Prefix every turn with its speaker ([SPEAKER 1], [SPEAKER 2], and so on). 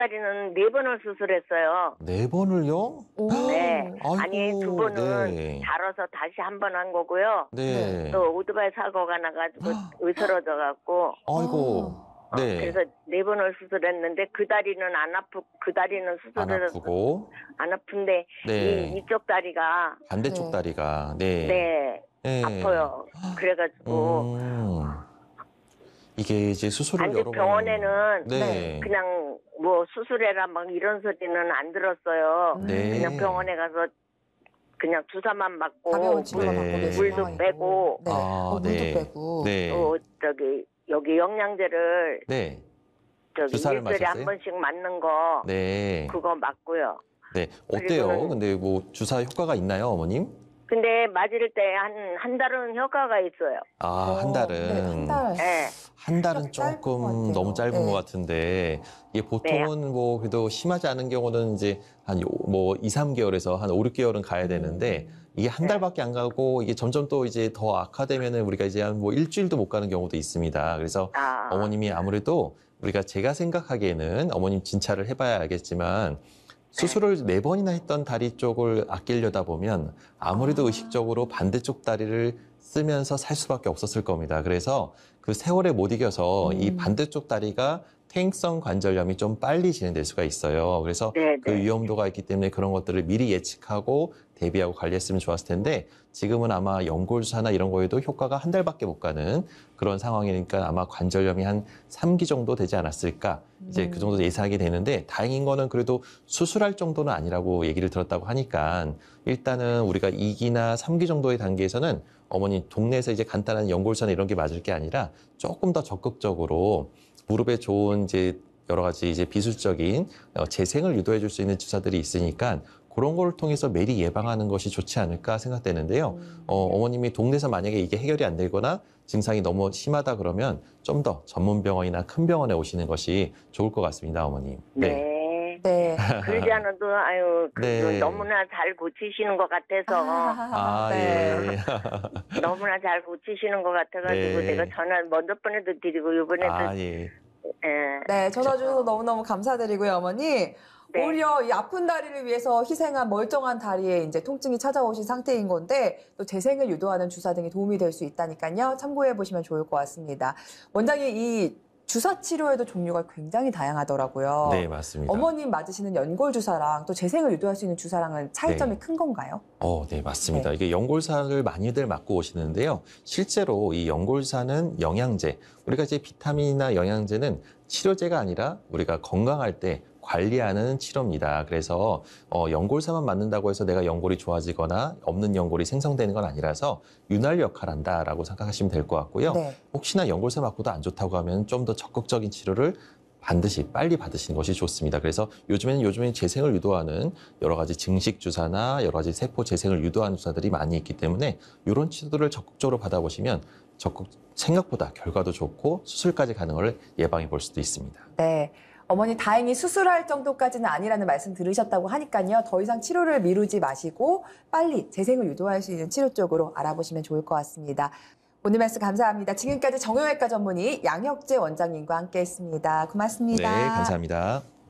[SPEAKER 1] 다리는 4번을 수술했어요.
[SPEAKER 2] 4번을요?
[SPEAKER 3] 오.
[SPEAKER 1] 네. 아니,
[SPEAKER 2] 아이고,
[SPEAKER 1] 2번은
[SPEAKER 2] 네.
[SPEAKER 1] 자라서 다시 한 번 한 거고요.
[SPEAKER 2] 네.
[SPEAKER 1] 또 오토바이 사고가 나가지고 으스러져 갖고
[SPEAKER 2] 아이고, 네.
[SPEAKER 1] 그래서 4번을 수술했는데 그 다리는 그 다리는
[SPEAKER 2] 안
[SPEAKER 1] 수술을
[SPEAKER 2] 아프고,
[SPEAKER 1] 안 아픈데
[SPEAKER 2] 네.
[SPEAKER 1] 이쪽 다리가
[SPEAKER 2] 반대쪽
[SPEAKER 3] 네.
[SPEAKER 2] 다리가, 네.
[SPEAKER 1] 네,
[SPEAKER 2] 네.
[SPEAKER 1] 아파요. 그래가지고
[SPEAKER 2] 이게 이제 수술을
[SPEAKER 1] 안주
[SPEAKER 2] 여러 번.
[SPEAKER 1] 병원에는
[SPEAKER 2] 네.
[SPEAKER 1] 그냥 뭐 수술해라 막 이런 소리는 안 들었어요.
[SPEAKER 2] 네.
[SPEAKER 1] 그냥 병원에 가서 그냥 주사만 맞고
[SPEAKER 3] 가벼운 치료만
[SPEAKER 2] 네.
[SPEAKER 3] 받고 계신
[SPEAKER 1] 물도
[SPEAKER 3] 상황이고.
[SPEAKER 1] 빼고
[SPEAKER 3] 네. 물도
[SPEAKER 2] 네.
[SPEAKER 3] 빼고.
[SPEAKER 2] 네.
[SPEAKER 1] 또 여기 영양제를
[SPEAKER 2] 네.
[SPEAKER 1] 저기
[SPEAKER 2] 주사를
[SPEAKER 1] 일주일에 한
[SPEAKER 2] 맞았어요?
[SPEAKER 1] 번씩 맞는 거
[SPEAKER 2] 네.
[SPEAKER 1] 그거 맞고요.
[SPEAKER 2] 네. 어때요?
[SPEAKER 1] 그리고는-
[SPEAKER 2] 근데 뭐 주사 효과가 있나요, 어머님?
[SPEAKER 1] 근데 맞을 때 한 달은 효과가 있어요.
[SPEAKER 2] 아, 한 달은.
[SPEAKER 3] 네, 한 달.
[SPEAKER 1] 네.
[SPEAKER 2] 한 달은
[SPEAKER 3] 짧은 것
[SPEAKER 2] 조금
[SPEAKER 3] 같아요.
[SPEAKER 2] 너무 짧은
[SPEAKER 3] 네.
[SPEAKER 2] 것 같은데, 이게 보통은 뭐, 그래도 심하지 않은 경우는 이제 뭐 2, 3개월에서 한 5, 6개월은 가야 되는데, 이게 한 달밖에 안 가고, 이게 점점 또 이제 더 악화되면은 우리가 이제 한 뭐 일주일도 못 가는 경우도 있습니다. 그래서 어머님이 아무래도 제가 생각하기에는 어머님 진찰을 해봐야 알겠지만, 수술을 4번이나 했던 다리 쪽을 아끼려다 보면 아무래도 의식적으로 반대쪽 다리를 쓰면서 살 수밖에 없었을 겁니다. 그래서 그 세월에 못 이겨서 이 반대쪽 다리가 퇴행성 관절염이 좀 빨리 진행될 수가 있어요. 그래서
[SPEAKER 1] 네,
[SPEAKER 2] 그
[SPEAKER 1] 네.
[SPEAKER 2] 위험도가 있기 때문에 그런 것들을 미리 예측하고 대비하고 관리했으면 좋았을 텐데 지금은 아마 연골주사나 이런 거에도 효과가 한 달밖에 못 가는 그런 상황이니까 아마 관절염이 한 3기 정도 되지 않았을까 이제 그 정도 예상하게 되는데 다행인 거는 그래도 수술할 정도는 아니라고 얘기를 들었다고 하니까 일단은 우리가 2기나 3기 정도의 단계에서는 어머니 동네에서 이제 간단한 연골주사나 이런 게 맞을 게 아니라 조금 더 적극적으로 무릎에 좋은 이제 여러 가지 이제 비술적인 재생을 유도해 줄 수 있는 주사들이 있으니까 그런 걸 통해서 미리 예방하는 것이 좋지 않을까 생각되는데요. 어머님이 동네에서 만약에 이게 해결이 안 되거나 증상이 너무 심하다 그러면 좀 더 전문 병원이나 큰 병원에 오시는 것이 좋을 것 같습니다, 어머님.
[SPEAKER 1] 네.
[SPEAKER 3] 네.
[SPEAKER 1] 그러지 않아도
[SPEAKER 2] 네.
[SPEAKER 1] 너무나 잘 고치시는 것 같아서
[SPEAKER 2] 예.
[SPEAKER 1] 너무나 잘 고치시는 것 같아가지고
[SPEAKER 2] 네.
[SPEAKER 1] 내가 전화 먼저 번에도 드리고 이번에도
[SPEAKER 2] 예.
[SPEAKER 1] 예.
[SPEAKER 3] 네, 전화 주셔서 너무너무 감사드리고요, 어머니.
[SPEAKER 1] 네.
[SPEAKER 3] 오히려 이 아픈 다리를 위해서 희생한 멀쩡한 다리에 이제 통증이 찾아오신 상태인 건데 또 재생을 유도하는 주사 등이 도움이 될 수 있다니까요. 참고해 보시면 좋을 것 같습니다. 원장님, 이 주사 치료에도 종류가 굉장히 다양하더라고요.
[SPEAKER 2] 네, 맞습니다.
[SPEAKER 3] 어머님 맞으시는 연골 주사랑 또 재생을 유도할 수 있는 주사랑은 차이점이
[SPEAKER 2] 네.
[SPEAKER 3] 큰 건가요?
[SPEAKER 2] 네, 맞습니다.
[SPEAKER 3] 네.
[SPEAKER 2] 이게 연골사를 많이들 맞고 오시는데요. 실제로 이 연골사는 영양제, 우리가 이제 비타민이나 영양제는 치료제가 아니라 우리가 건강할 때 관리하는 치료입니다. 그래서 연골사만 맞는다고 해서 내가 연골이 좋아지거나 없는 연골이 생성되는 건 아니라서 윤활 역할을 한다라고 생각하시면 될 것 같고요.
[SPEAKER 3] 네.
[SPEAKER 2] 혹시나 연골사 맞고도 안 좋다고 하면 좀 더 적극적인 치료를 반드시 빨리 받으시는 것이 좋습니다. 그래서 요즘에는 재생을 유도하는 여러 가지 증식 주사나 여러 가지 세포 재생을 유도하는 주사들이 많이 있기 때문에 이런 치료들을 적극적으로 받아보시면 생각보다 결과도 좋고 수술까지 가는 걸 예방해 볼 수도 있습니다.
[SPEAKER 3] 네. 어머니 다행히 수술할 정도까지는 아니라는 말씀 들으셨다고 하니까요. 더 이상 치료를 미루지 마시고 빨리 재생을 유도할 수 있는 치료 쪽으로 알아보시면 좋을 것 같습니다. 오늘 말씀 감사합니다. 지금까지 정형외과 전문의 양혁재 원장님과 함께했습니다. 고맙습니다.
[SPEAKER 2] 네, 감사합니다.